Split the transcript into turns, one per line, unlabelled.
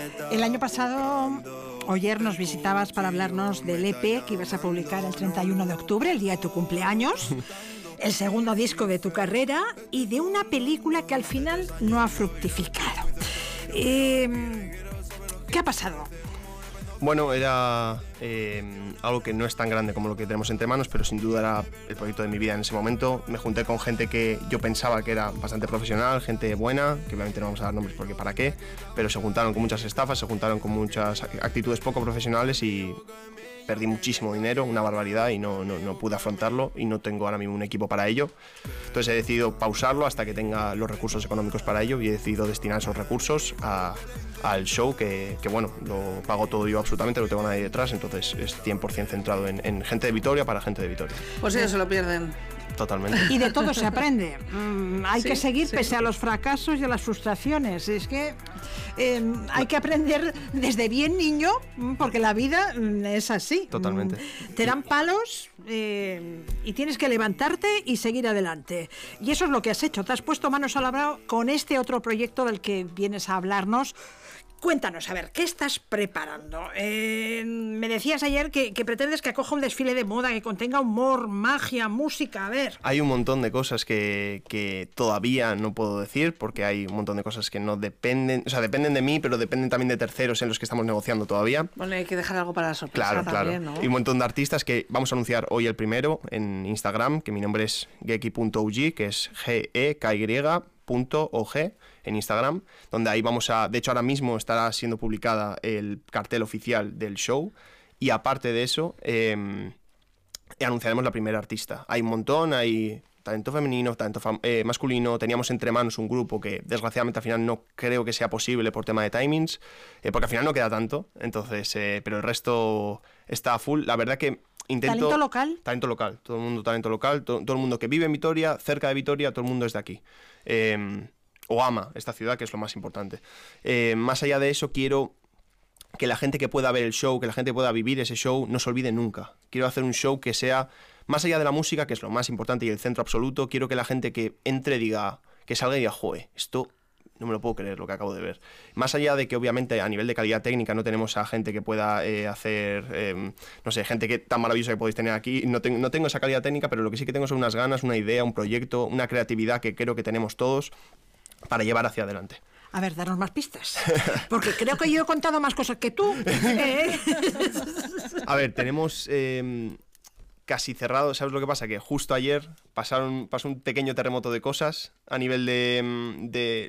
El año pasado, ayer nos visitabas para hablarnos del EP que ibas a publicar el 31 de octubre, el día de tu cumpleaños, el segundo disco de tu carrera y de una película que al final no ha fructificado. ¿Qué ha pasado?
Bueno, era algo que no es tan grande como lo que tenemos entre manos, pero sin duda era el proyecto de mi vida en ese momento. Me junté con gente que yo pensaba que era bastante profesional, gente buena, que obviamente no vamos a dar nombres porque para qué, pero se juntaron con muchas estafas, se juntaron con muchas actitudes poco profesionales y perdí muchísimo dinero, una barbaridad, y no pude afrontarlo y no tengo ahora mismo un equipo para ello. Entonces he decidido pausarlo hasta que tenga los recursos económicos para ello y he decidido destinar esos recursos al show que bueno, lo pago todo yo absolutamente, no tengo nadie detrás, entonces es 100% centrado en gente de Vitoria para gente de Vitoria.
Pues ellos se lo pierden.
Totalmente.
Y de todo se aprende. Hay que seguir pese a los fracasos y a las frustraciones. Es que hay que aprender desde bien niño, porque la vida es así.
Totalmente.
Te dan palos y tienes que levantarte y seguir adelante. Y eso es lo que has hecho. Te has puesto manos a la obra con este otro proyecto del que vienes a hablarnos. Cuéntanos, a ver, ¿qué estás preparando? Me decías ayer que pretendes que acoja un desfile de moda que contenga humor, magia, música, a ver.
Hay un montón de cosas que todavía no puedo decir, porque hay un montón de cosas que no dependen, o sea, dependen de mí, pero dependen también de terceros en los que estamos negociando todavía.
Bueno, hay que dejar algo para la sorpresa.
Claro.
También, ¿no?
Y un montón de artistas que vamos a anunciar hoy el primero en Instagram, que mi nombre es geki.og, que es GEKY.OG en Instagram, donde ahí vamos a, de hecho ahora mismo estará siendo publicada el cartel oficial del show, y aparte de eso anunciaremos la primera artista. Hay un montón, hay talento femenino, talento masculino. Teníamos entre manos un grupo que desgraciadamente al final no creo que sea posible por tema de timings, porque al final no queda tanto, entonces pero el resto está a full. La verdad que intento...
¿Talento local?
Talento local, todo el mundo talento local, todo el mundo que vive en Vitoria, cerca de Vitoria, todo el mundo es de aquí. O ama esta ciudad, que es lo más importante. Más allá de eso, quiero que la gente que pueda ver el show, que la gente pueda vivir ese show, no se olvide nunca. Quiero hacer un show que sea, más allá de la música, que es lo más importante y el centro absoluto, quiero que la gente que entre diga, que salga y diga, joder, esto no me lo puedo creer lo que acabo de ver. Más allá de que obviamente a nivel de calidad técnica no tenemos a gente que pueda hacer, no sé, gente que tan maravillosa que podéis tener aquí, no tengo esa calidad técnica, pero lo que sí que tengo son unas ganas, una idea, un proyecto, una creatividad que creo que tenemos todos para llevar hacia adelante.
A ver, danos más pistas, porque creo que yo he contado más cosas que tú.
A ver, tenemos casi cerrado. ¿Sabes lo que pasa? Que justo ayer pasó un pequeño terremoto de cosas a nivel de